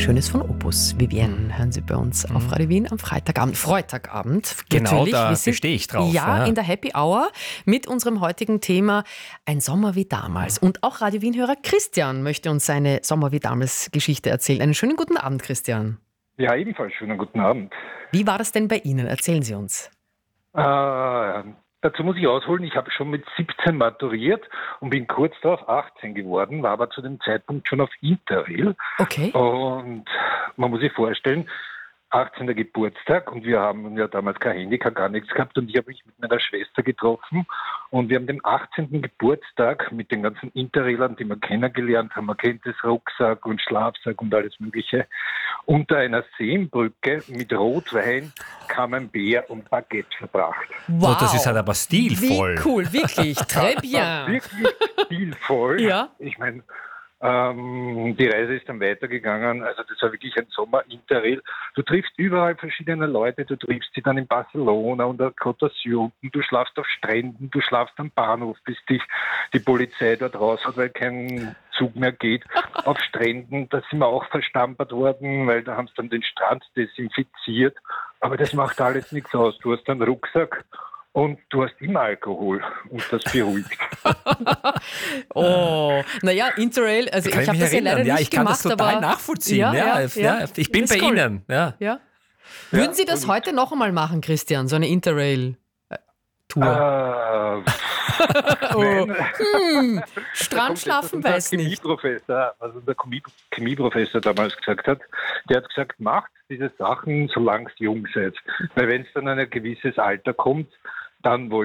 Schönes von Opus. Vivienne hören Sie bei uns auf Radio Wien am Freitagabend. Genau, natürlich. da Wir sind, bestehe ich drauf. Ja, in der Happy Hour mit unserem heutigen Thema Ein Sommer wie damals. Und auch Radio Wien-Hörer Christian möchte uns seine Sommer wie damals Geschichte erzählen. Einen schönen guten Abend, Christian. Ja, ebenfalls schönen guten Abend. Wie war das denn bei Ihnen? Erzählen Sie uns. Dazu muss ich ausholen, ich habe schon mit 17 maturiert und bin kurz darauf 18 geworden, war aber zu dem Zeitpunkt schon auf Interrail. Okay. Und man muss sich vorstellen, 18. Geburtstag und wir haben ja damals kein Handy, gar nichts gehabt und ich habe mich mit meiner Schwester getroffen und wir haben den 18. Geburtstag mit den ganzen Interrailern, die wir kennengelernt haben, man kennt das Rucksack und Schlafsack und alles mögliche, unter einer Seenbrücke mit Rotwein, Camembert und Baguette verbracht. Wow. Oh, das ist halt aber stilvoll. Wie cool, wirklich. Très bien. Wirklich stilvoll. Ja. Ich meine, die Reise ist dann weitergegangen, also das war wirklich ein Sommer-Interrail. Du triffst überall verschiedene Leute, du triffst sie dann in Barcelona und der Côte d'Azur, du schlafst auf Stränden, du schlafst am Bahnhof, bis dich die Polizei dort raus hat, weil kein Zug mehr geht. Auf Stränden, da sind wir auch verstampert worden, weil da haben sie dann den Strand desinfiziert. Aber das macht alles nichts aus. Du hast einen Rucksack und du hast immer Alkohol und das beruhigt. Oh, naja, Interrail, also ich habe das ja leider nicht ich kann gemacht, das total aber nachvollziehen. Ja, Ich bin das bei ist cool. Ihnen. Ja. Ja. Würden Sie das heute noch einmal machen, Christian, so eine Interrail-Tour? Strandschlafen, weiß nicht. Also der Chemieprofessor damals gesagt hat, der hat gesagt, macht diese Sachen, solange ihr jung seid. Weil wenn es dann ein gewisses Alter kommt, dann wollt